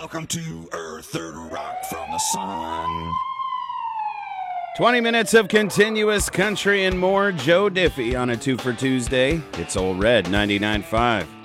Welcome to Earth, Third Rock from the Sun. 20 minutes of continuous country and more. Joe Diffie on a 2 for Tuesday. It's Old Red 99.5.